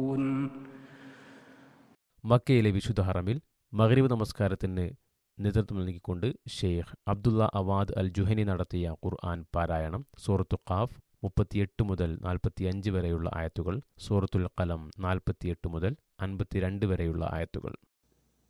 മക്കയിലെ വിശുദ്ധ ഹറമിൽ മഗ്രിബ് നമസ്കാരത്തിന് നേതൃത്വം നൽകിക്കൊണ്ട് ഷെയ്ഖ് അബ്ദുള്ള അവാദ് അൽ ജുഹനി നടത്തിയ ഖുർആൻ പാരായണം സൂറത്തു ഖാഫ് 38 മുതൽ 45 വരെയുള്ള ആയത്തുകൾ, സൂറത്തുൽ ഖലം 48 മുതൽ 52 വരെയുള്ള ആയത്തുകൾ.